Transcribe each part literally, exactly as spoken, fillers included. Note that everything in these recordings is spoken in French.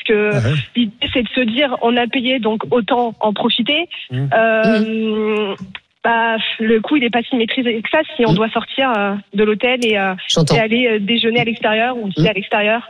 que Ah ouais. l'idée c'est de se dire on a payé donc autant en profiter. Mmh. Euh, bah, le coût il est pas si maîtrisé que ça si on Mmh. doit sortir euh, de l'hôtel et, euh, J'entends. et aller euh, déjeuner à l'extérieur ou dîner Mmh. à l'extérieur.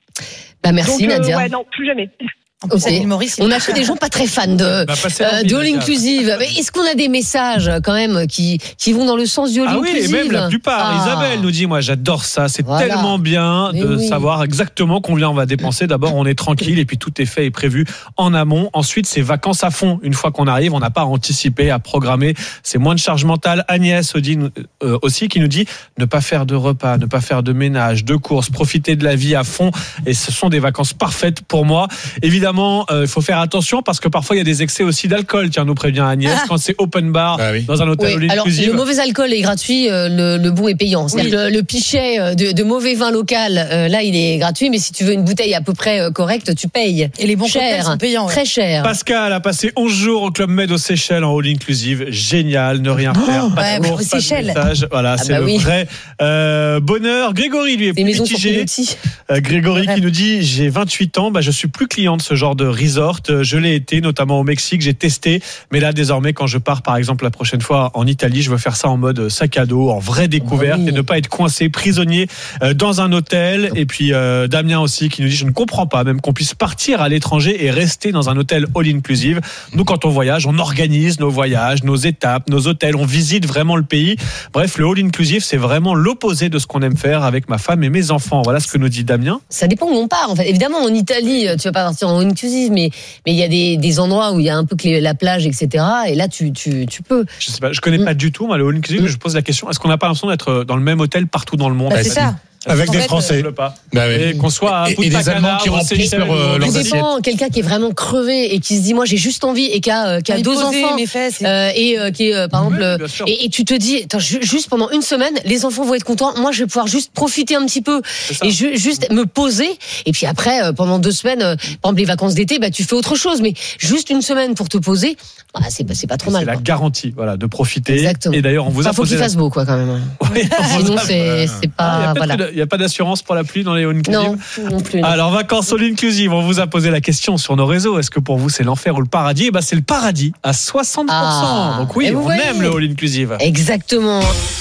Bah merci Donc euh, Nadia. ouais non plus jamais. En plus, Ok. à l'île Maurice, On a fait des gens pas très fans de, Bah, passez euh, l'envie, de All Nadia. Inclusive. Mais est-ce qu'on a des messages quand même qui, qui vont dans le sens du All Ah oui, et Inclusive? même la plupart. Ah. Isabelle nous dit, moi j'adore ça, c'est Voilà. tellement bien Mais de oui. savoir exactement combien on va dépenser. D'abord, on est tranquille et puis tout est fait et prévu en amont. Ensuite, c'est vacances à fond. Une fois qu'on arrive, on n'a pas à anticiper, à programmer. C'est moins de charge mentale. Agnès aussi, euh, aussi qui nous dit ne pas faire de repas, ne pas faire de ménage, de courses, profiter de la vie à fond. Et ce sont des vacances parfaites pour moi. Évidemment, il euh, faut faire attention parce que parfois il y a des excès aussi d'alcool. Tiens, nous prévient Agnès, Ah. quand c'est open bar Ah oui. dans un hôtel Oui. all Alors, inclusive. le mauvais alcool est gratuit, euh, le, le bon est payant. C'est-à-dire Oui. que le, le pichet de, de mauvais vin local, euh, là, il est gratuit, mais si tu veux une bouteille à peu près euh, correcte, tu payes. Et les bons cocktails cher, sont payants. ouais. très cher. Pascal a passé onze jours au Club Med aux Seychelles en all inclusive. Génial, ne rien faire. Pas ouais, de mais course, aux pas de Seychelles. message. Voilà, Ah c'est bah le oui. vrai euh, bonheur. Grégory, lui, est Des plus maisons pour mitigé. pilotis. Euh, Grégory Ouais. qui nous dit j'ai vingt-huit ans, bah, je suis plus client de ce genre de resort. Euh, Je l'ai été, notamment au Mexique, j'ai testé. Mais là, désormais, quand je pars, par exemple, la prochaine fois en Italie, je veux faire ça en mode sac à dos, en vraie découverte Oui. et ne pas être coincé, prisonnier euh, dans un hôtel. Et puis euh, Damien aussi qui nous dit je ne comprends pas même qu'on puisse partir à l'étranger et rester dans un hôtel all inclusive. Nous, quand on voyage, on organise nos voyages, nos étapes, nos hôtels, on visite vraiment le pays. Bref, le all inclusive, c'est vraiment l'opposé de ce qu'on aime faire avec ma femme et mes enfants. Voilà ce que nous dit Damien. Ça dépend où on part. En fait, évidemment, en Italie, tu vas pas partir en all inclusive, mais mais il y a des, des endroits où il y a un peu que les- la plage, et cetera. Et là, tu tu tu peux. Je sais pas, je connais pas du tout moi le all inclusive, mais je pose la question est-ce qu'on n'a pas l'impression d'être dans le même hôtel partout dans le monde? Bah, Eh, c'est ça. Avec En des fait, Français. Je veux pas. Bah oui. Et qu'on soit à Et- et Punta des Allemands Cana, qui aux remplissent Seychelles, leur, euh, ou- leurs Tout assiettes. dépend. Quelqu'un qui est vraiment crevé et qui se dit, moi, j'ai juste envie et qui a, euh, qui a Envie de deux poser enfants. mes fesses et- euh, et euh, qui est, euh, par Oui, exemple, bien sûr. et, et tu te dis, attends, ju- juste pendant une semaine, les enfants vont être contents. Moi, je vais pouvoir juste profiter un petit peu C'est ça. et ju- juste me poser. Et puis après, euh, pendant deux semaines, euh, par exemple, les vacances d'été, bah, tu fais autre chose. Mais juste une semaine pour te poser, bah, c'est, c'est pas trop C'est mal. la quoi. garantie, voilà, de profiter. Exactement. Et d'ailleurs, on vous a Enfin, faut posé qu'il la- fasse beau, quoi, quand même. Oui, on vous Sinon, a- c'est, c'est Ah, il y a pas, peut-être voilà. que de- il y a pas d'assurance pour la pluie dans les all inclusive. Non, non plus. non. Alors, vacances all inclusive, on vous a posé la question sur nos réseaux. Est-ce que pour vous, c'est l'enfer ou le paradis? Eh ben, c'est le paradis à soixante pour cent. Ah. Donc oui, Et vous on voyez. aime le all inclusive. Exactement.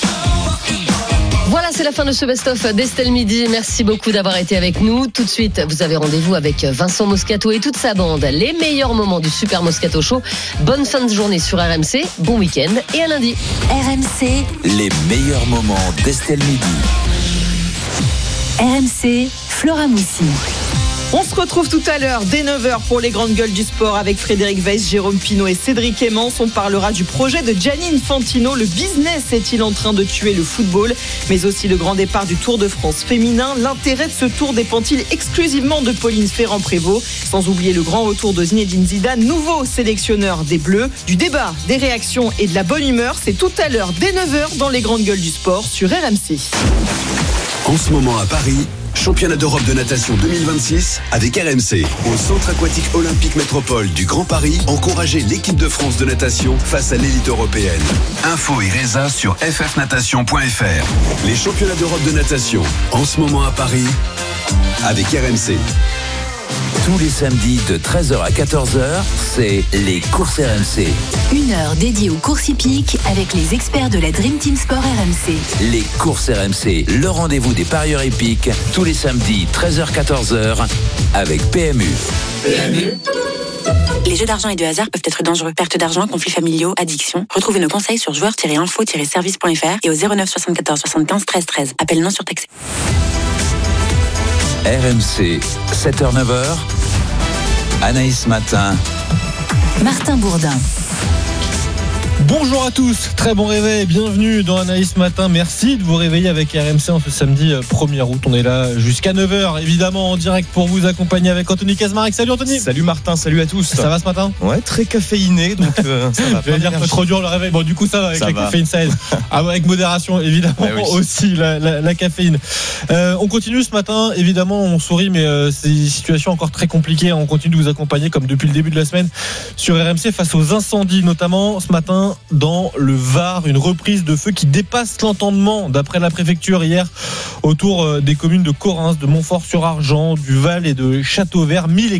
Voilà, c'est la fin de ce best-of d'Estelle Midi. Merci beaucoup d'avoir été avec nous. Tout de suite, vous avez rendez-vous avec Vincent Moscato et toute sa bande. Les meilleurs moments du Super Moscato Show. Bonne fin de journée sur R M C. Bon week-end et à lundi. R M C, Les meilleurs moments d'Estelle Midi. R M C, Flora Moussi. On se retrouve tout à l'heure dès neuf heures pour les grandes gueules du sport avec Frédéric Weiss, Jérôme Pinault et Cédric Emmens. On parlera du projet de Gianni Infantino. Le business est-il en train de tuer le football? Mais aussi le grand départ du Tour de France féminin. L'intérêt de ce tour dépend-il exclusivement de Pauline Ferrand-Prévot? Sans oublier le grand retour de Zinedine Zidane, nouveau sélectionneur des Bleus. Du débat, des réactions et de la bonne humeur, c'est tout à l'heure dès neuf heures dans les grandes gueules du sport sur R M C. En ce moment à Paris, championnat d'Europe de natation deux mille vingt-six avec R M C. Au Centre aquatique olympique métropole du Grand Paris, encouragez l'équipe de France de natation face à l'élite européenne. Info et résa sur f f natation point f r. Les championnats d'Europe de natation, en ce moment à Paris, avec R M C. Tous les samedis de treize heures à quatorze heures, c'est les courses R M C. Une heure dédiée aux courses hippiques avec les experts de la Dream Team Sport R M C. Les courses R M C, le rendez-vous des parieurs épiques, tous les samedis treize heures à quatorze heures avec P M U. Les jeux d'argent et de hasard peuvent être dangereux. Perte d'argent, conflits familiaux, addiction. Retrouvez nos conseils sur joueurs tiret info tiret service point f r et au zéro neuf soixante-quatorze soixante-quinze treize treize. Appel non surtaxé. R M C, sept heures neuf heures. Anaïs Matin. Martin Bourdin. Bonjour à tous, très bon réveil, bienvenue dans Anaïs Matin, merci de vous réveiller avec R M C en ce samedi premier août, on est là jusqu'à neuf heures évidemment en direct pour vous accompagner avec Anthony Kazmarek. Salut Anthony. Salut Martin, salut à tous. Ça va ce matin? Ouais, très caféiné, donc euh, ça va. Je vais dire pas trop dur le réveil, bon du coup ça va avec Ça la va. caféine ça aide. Ah, avec modération évidemment Ouais, oui. aussi la, la, la caféine. Euh, on continue ce matin, évidemment on sourit mais euh, c'est une situation encore très compliquée, on continue de vous accompagner comme depuis le début de la semaine sur R M C face aux incendies, notamment ce matin dans le Var, une reprise de feu qui dépasse l'entendement d'après la préfecture hier autour des communes de Correns, de Montfort-sur-Argent, du Val et de Châteauvert. mille